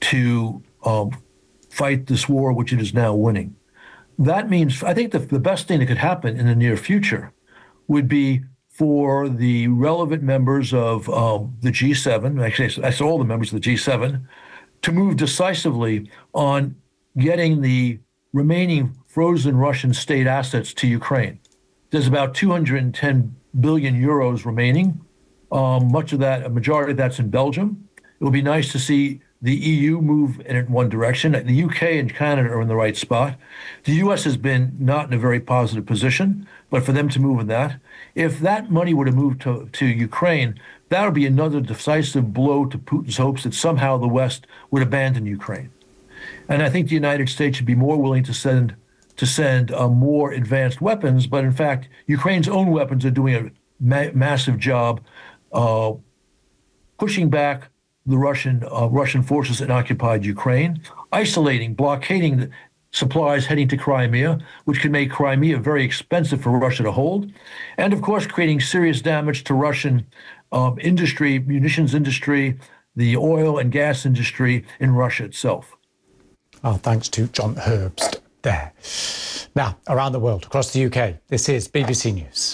to fight this war, which it is now winning. That means, I think the best thing that could happen in the near future would be for the relevant members of the G7, actually, that's all the members of the G7, to move decisively on getting the remaining frozen Russian state assets to Ukraine. There's about 210 billion euros remaining. Much of that, a majority of that's in Belgium. It would be nice to see the EU move in one direction. The UK and Canada are in the right spot. The US has been not in a very positive position, but for them to move in that, if that money were to move to Ukraine, that would be another decisive blow to Putin's hopes that somehow the West would abandon Ukraine. And I think the United States should be more willing to send more advanced weapons, but in fact, Ukraine's own weapons are doing a massive job pushing back the Russian forces in occupied Ukraine, isolating, blockading the supplies heading to Crimea, which could make Crimea very expensive for Russia to hold, and of course creating serious damage to Russian industry, munitions industry, the oil and gas industry in Russia itself. Oh, thanks to John Herbst there. Now, around the world, across the UK, this is BBC News.